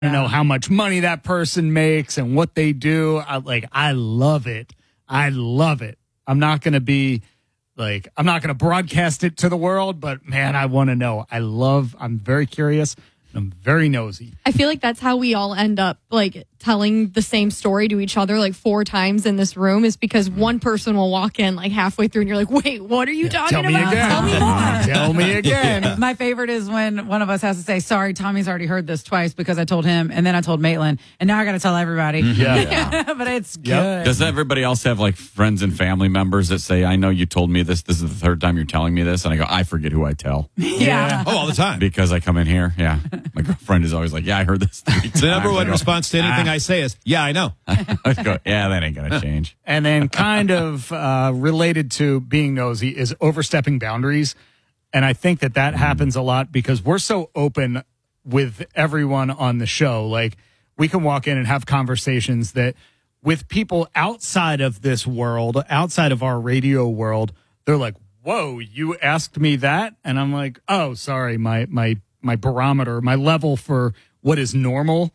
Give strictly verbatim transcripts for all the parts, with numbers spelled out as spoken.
to know how much money that person makes and what they do. I, like, I love it. I love it. I'm not going to be like, I'm not going to broadcast it to the world, but man, I want to know. I love, I'm very curious. I'm very nosy. I feel like that's how we all end up, like, telling the same story to each other like four times in this room, is because one person will walk in like halfway through and you're like, wait, what are you talking Tell me about? again. Tell me more. Tell me again. My favorite is when one of us has to say, sorry, Tommy's already heard this twice because I told him and then I told Maitland and now I got to tell everybody. Yeah. yeah. But it's good. Yep. Does everybody else have like friends and family members that say, I know you told me this. This is the third time you're telling me this. And I go, I forget who I tell. Yeah. Oh, all the time. Because I come in here. Yeah. My girlfriend is always like, yeah, I heard this three times. The number one I go, response to anything ah. I say is, yeah, I know. I go, yeah, that ain't going to change. And then kind of uh, related to being nosy is overstepping boundaries. And I think that that happens a lot because we're so open with everyone on the show. Like, we can walk in and have conversations that with people outside of this world, outside of our radio world, they're like, whoa, you asked me that? And I'm like, oh, sorry, my my my barometer, my level for what is normal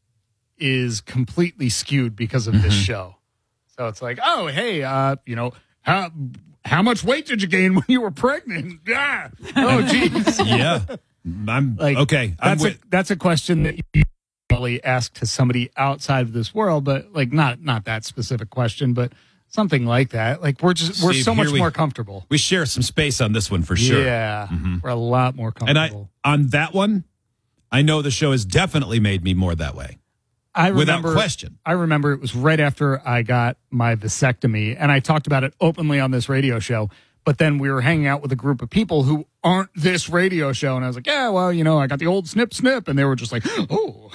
is completely skewed because of this Mm-hmm. show. So it's like, oh, hey, uh, you know, how how much weight did you gain when you were pregnant? Yeah. Oh, geez. Yeah. I'm Like, okay. I'm That's with, a that's a question that you probably ask to somebody outside of this world, but like not not that specific question, but something like that. Like, we're just we're Steve, so much here we- more comfortable. we share some space on this one for sure. Yeah, we're a lot more And I, comfortable. on that one, I know the show has definitely made me more that way. I without remember, question. I remember it was right after I got my vasectomy, and I talked about it openly on this radio show. But then we were hanging out with a group of people who aren't this radio show, and I was like, yeah, well, you know, I got the old snip snip, and they were just like, oh.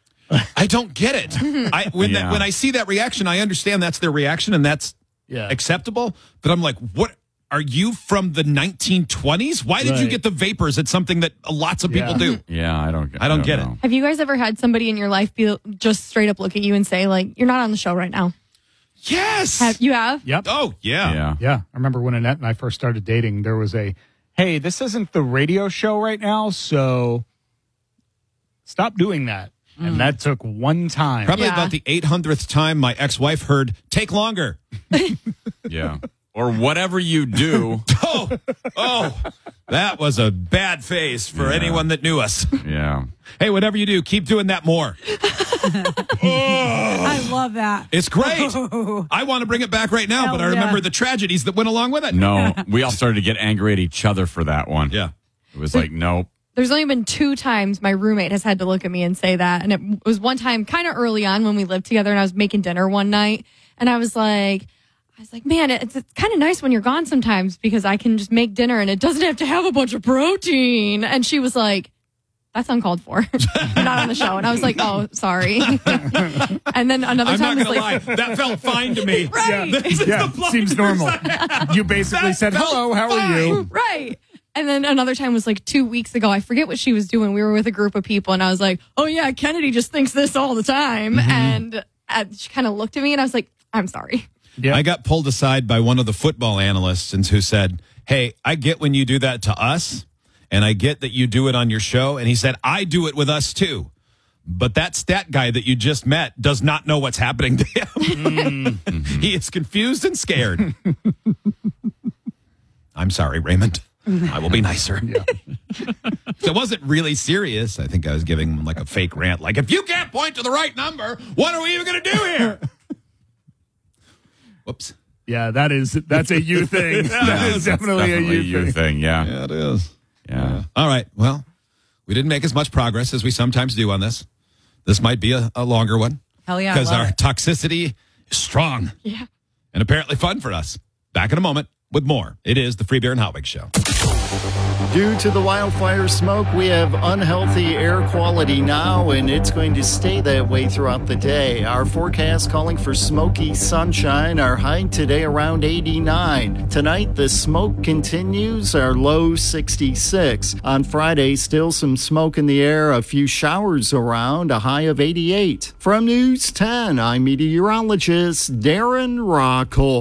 I don't get it. I when Yeah. that, when I see that reaction, I understand that's their reaction and that's Yeah. acceptable. But I'm like, what? Are you from the nineteen twenties? Why did you Right. get the vapors? It's something that lots of people Yeah. do. Yeah, I don't, I don't get it. know. Have you guys ever had somebody in your life be just straight up look at you and say, like, you're not on the show right now? Yes. Have you have? Yep. Oh yeah. Yeah. Yeah. I remember when Annette and I first started dating, there was a, hey, this isn't the radio show right now, so stop doing that. And that took one time. Probably Yeah. about the eight hundredth time my ex-wife heard, take longer. Yeah. Or whatever you do. Oh, oh, that was a bad face for Yeah. anyone that knew us. Yeah. Hey, whatever you do, keep doing that more. I love that. It's great. I want to bring it back right now, Hell but I remember yeah. the tragedies that went along with it. No, we all started to get angry at each other for that one. Yeah. It was like, nope. There's only been two times my roommate has had to look at me and say that. And it was one time kind of early on when we lived together and I was making dinner one night. And I was like, I was like, man, it's, it's kind of nice when you're gone sometimes because I can just make dinner and it doesn't have to have a bunch of protein. And she was like, that's uncalled for. You're not on the show. And I was like, oh, sorry. And then another I'm time not was going to like, lie. That felt fine to me. Right. This is Yeah, the blind seems normal. percent. You basically That said, felt hello, how are you? right. And then another time was like two weeks ago. I forget what she was doing. We were with a group of people and I was like, oh yeah, Kennedy just thinks this all the time. And uh, she kind of looked at me and I was like, I'm sorry. Yeah. I got pulled aside by one of the football analysts and who said, hey, I get when you do that to us, and I get that you do it on your show. And he said, I do it with us too. But that stat guy that you just met does not know what's happening to him. Mm-hmm. He is confused and scared. I'm sorry, Raymond. I will be nicer. Yeah. So it wasn't really serious. I think I was giving him like a fake rant. Like, if you can't point to the right number, what are we even going to do here? Whoops. Yeah, that is, that's a you thing. That is definitely, Definitely a you, thing. thing. Yeah. Yeah, it is. Yeah. All right. Well, we didn't make as much progress as we sometimes do on this. This might be a, a longer one. Hell yeah. I Because love our it. toxicity is strong Yeah. and apparently fun for us. Back in a moment with more. It is the Free Beer and Hot Wings Show. Due to the wildfire smoke, we have unhealthy air quality now, and it's going to stay that way throughout the day. Our forecast calling for smoky sunshine. Our high today around eighty-nine. Tonight, the smoke continues. Our low sixty-six. On Friday, still some smoke in the air. A few showers around. A high of eighty-eight. From News ten, I'm meteorologist Darren Rockhold.